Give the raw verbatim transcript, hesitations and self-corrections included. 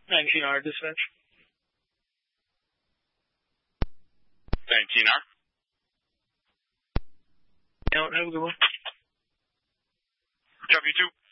nineteen R dispatch. nineteen R. Yeah, have a good one. Copy two.